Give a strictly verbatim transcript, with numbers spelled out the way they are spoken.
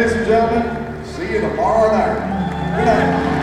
ladies and gentlemen. See you tomorrow night. Good night.